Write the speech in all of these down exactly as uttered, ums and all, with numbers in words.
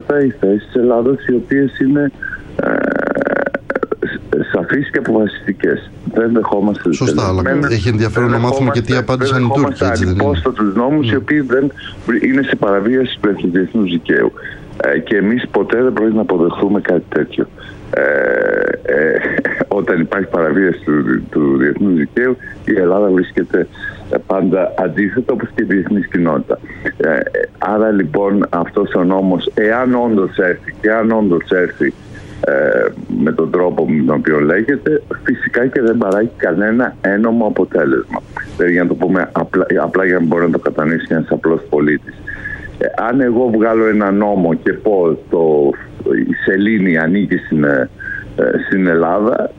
θέματα, οι θέσεις της Ελλάδας, οι οποίες είναι ε, σαφείς και αποφασιστικές. Δεν δεχόμαστε. Σωστά, αλλά έχει ενδιαφέρον να μάθουμε και τι απάντησαν οι Τούρκοι. Δεν δεχόμαστε τους νόμους mm. οι οποίοι δεν είναι σε παραβίαση του διεθνούς δικαίου. Ε, και εμείς ποτέ δεν πρέπει να αποδεχθούμε κάτι τέτοιο. Ε, ε, όταν υπάρχει παραβίαση του, του διεθνούς δικαίου, η Ελλάδα βρίσκεται πάντα αντίθετα, όπως και η διεθνής κοινότητα. Ε, άρα λοιπόν αυτός ο νόμος, εάν όντως έρθει και αν όντως έρθει ε, με τον τρόπο με τον οποίο λέγεται, φυσικά και δεν παράγει κανένα ένομο αποτέλεσμα. Δηλαδή, για να το πούμε απλά, απλά για να μπορεί να το κατανοήσει ένας απλός πολίτης. Ε, αν εγώ βγάλω ένα νόμο και πω το, η σελήνη ανήκει στην, ε, στην Ελλάδα,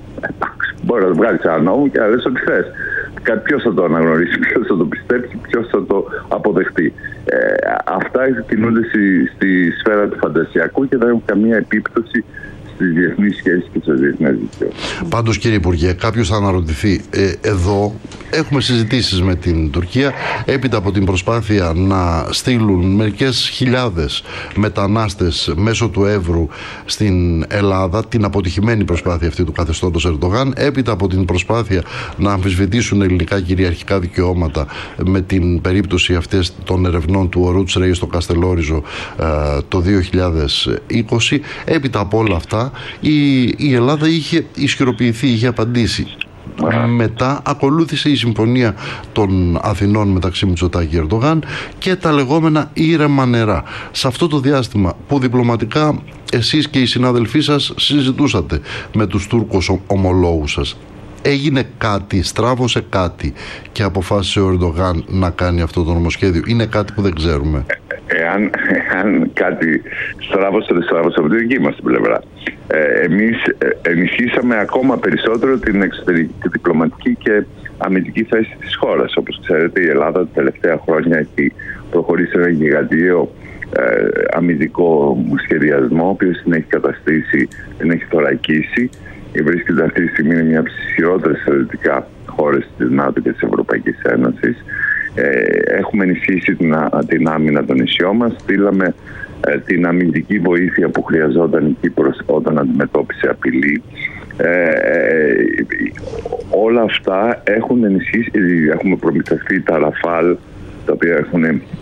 μπορεί να το βγάλεις ένα νόμο και να λες ό,τι θες. Ποιος θα το αναγνωρίσει, ποιος θα το πιστέψει, ποιος θα το αποδεχτεί. Ε, αυτά κινούνται στη, στη σφαίρα του φαντασιακού και δεν έχουν καμία επίπτωση στις διεθνείς σχέσεις και στο διεθνές δίκαιο. Πάντως, κύριε Υπουργέ, κάποιος θα αναρωτηθεί, ε, εδώ έχουμε συζητήσεις με την Τουρκία έπειτα από την προσπάθεια να στείλουν μερικές χιλιάδες μετανάστες μέσω του Εύρου στην Ελλάδα, την αποτυχημένη προσπάθεια αυτή του καθεστώτος Ερντογάν, έπειτα από την προσπάθεια να αμφισβητήσουν ελληνικά κυριαρχικά δικαιώματα με την περίπτωση αυτές των ερευνών του Ορούτς Ρέι στο Καστελόριζο ε, το δύο χιλιάδες είκοσι, έπειτα από όλα αυτά η, η Ελλάδα είχε ισχυροποιηθεί, είχε απαντήσει. Μετά ακολούθησε η συμφωνία των Αθηνών μεταξύ Μητσοτάκη και Ερντογάν και τα λεγόμενα ήρεμα νερά. Σε αυτό το διάστημα που διπλωματικά εσείς και οι συνάδελφοί σας συζητούσατε με τους Τούρκους ομολόγους σας, έγινε κάτι, στράβωσε κάτι και αποφάσισε ο Ερντογάν να κάνει αυτό το νομοσχέδιο? Είναι κάτι που δεν ξέρουμε. Εάν, εάν κάτι στράβωσε, δεν στράβωσε από τη δική μας την πλευρά. Ε, εμείς ενισχύσαμε ακόμα περισσότερο την εξωτερική, τη διπλωματική και αμυντική θέση της χώρας. Όπως ξέρετε, η Ελλάδα τα τελευταία χρόνια έχει προχωρήσει ένα γιγαντιαίο ε, αμυντικό σχεδιασμό, ο οποίος την έχει καταστήσει, την έχει θωρακίσει. Βρίσκεται αυτή τη στιγμή, είναι μια από τις ισχυρότερες στρατιωτικά χώρες της ΝΑΤΟ και της Ευρωπαϊκής Ένωσης. Ε, έχουμε ενισχύσει την, την άμυνα των νησιών μας. Στείλαμε ε, την αμυντική βοήθεια που χρειαζόταν η Κύπρος όταν αντιμετώπισε απειλή. Ε, ε, όλα αυτά έχουν ενισχύσει. Έχουμε προμηθευτεί τα Ραφάλ, τα οποία έχουν,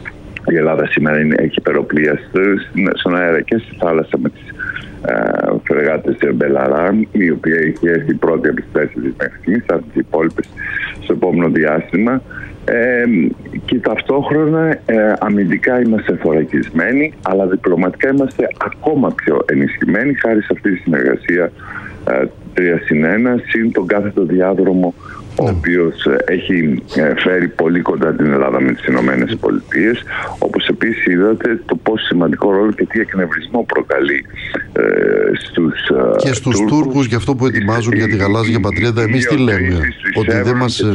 η Ελλάδα σήμερα είναι, έχει υπεροπλία στον αέρα και στη θάλασσα με τις Uh, φρεγάτες Μπελαράμ, η οποία έχει έρθει πρώτη από τις τέσσερις μέχρι στιγμής, από τις υπόλοιπες στο επόμενο διάστημα. Ε, και ταυτόχρονα ε, αμυντικά είμαστε θωρακισμένοι, αλλά διπλωματικά είμαστε ακόμα πιο ενισχυμένοι χάρη σε αυτή τη συνεργασία ε, τρία συν ένα, συν τον κάθετο διάδρομο, ο οποίος έχει φέρει πολύ κοντά την Ελλάδα με τις Ηνωμένες Πολιτείες, όπως επίσης είδατε το πόσο σημαντικό ρόλο και τι εκνευρισμό προκαλεί ε, στους και στους Τούρκους, Τούρκους για αυτό που ετοιμάζουν η, για τη γαλάζια πατρίδα. Εμείς τι λέμε, ότι δεν μας...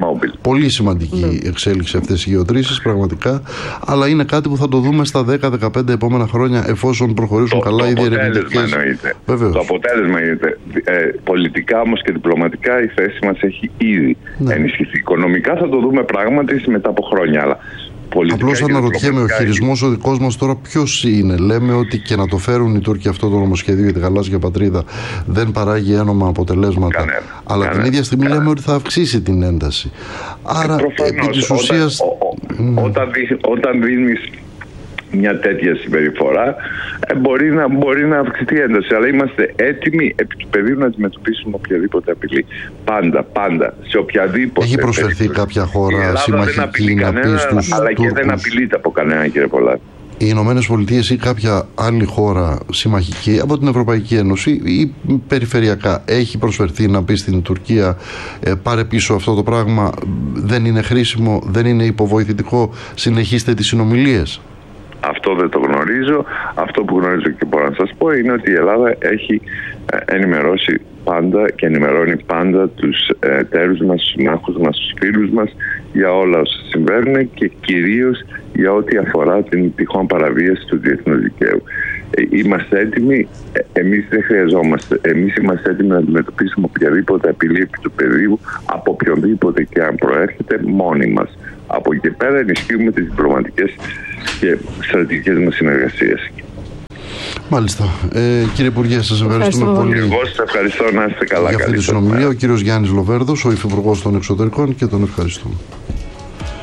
Πολύ σημαντική ναι. εξέλιξη αυτές οι γεωτρήσεις πραγματικά, αλλά είναι κάτι που θα το δούμε στα δέκα με δεκαπέντε επόμενα χρόνια, εφόσον προχωρήσουν το, καλά το οι διερευνητικές. Το αποτέλεσμα είναι ε, πολιτικά όμως και διπλωματικά η θέση μας έχει ήδη ναι. ενισχυθεί. Οικονομικά θα το δούμε πράγματι μετά από χρόνια, αλλά απλώς αναρωτιέμαι, ο χειρισμός ο δικός μας τώρα ποιος είναι? Λέμε ότι και να το φέρουν οι Τούρκοι αυτό το νομοσχέδιο για τη γαλάζια πατρίδα δεν παράγει ένομα αποτελέσματα. Κανένα, αλλά κανένα, την ίδια στιγμή κανένα. λέμε ότι θα αυξήσει την ένταση. Άρα προφανώς, επί της ουσίας... Όταν, mm. όταν, δι, όταν δίνεις μια τέτοια συμπεριφορά ε, μπορεί, να, μπορεί να αυξηθεί η ένταση, αλλά είμαστε έτοιμοι επί του πεδίου να αντιμετωπίσουμε οποιαδήποτε απειλή. Πάντα, πάντα, σε οποιαδήποτε. Έχει προσφερθεί περίπτωση. κάποια χώρα συμμαχική να πει στους αλλά Τούρκους, και δεν απειλείται από κανένα, κύριε Πολάκη. Οι Ηνωμένες Πολιτείες ή κάποια άλλη χώρα συμμαχική από την Ευρωπαϊκή Ένωση ή περιφερειακά έχει προσφερθεί να πει στην Τουρκία ε, πάρε πίσω αυτό το πράγμα, δεν είναι χρήσιμο, δεν είναι υποβοηθητικό, συνεχίστε τις συνομιλίες? Αυτό δεν το γνωρίζω. Αυτό που γνωρίζω και μπορώ να σας πω είναι ότι η Ελλάδα έχει ενημερώσει πάντα και ενημερώνει πάντα τους εταίρους μας, τους συμμάχους μας, τους φίλους μας για όλα όσα συμβαίνουν και κυρίως για ό,τι αφορά την τυχόν παραβίαση του διεθνούς δικαίου. Είμαστε έτοιμοι, εμείς δεν χρειαζόμαστε, εμείς είμαστε έτοιμοι να αντιμετωπίσουμε οποιαδήποτε απειλή επί του πεδίου, από οποιονδήποτε και αν προέρχεται, μόνοι μας. Από εκεί και πέρα ενισχύουμε τις διπλωματικές και στρατηγικές μας συνεργασίες. Μάλιστα. Ε, κύριε Υπουργέ, σας ευχαριστούμε πολύ. Εγώ σας ευχαριστώ, να είστε καλά. Για αυτή τη συνομιλία, ο κύριος Γιάννης Λοβέρδος, ο Υφυπουργός των Εξωτερικών, και τον ευχαριστούμε.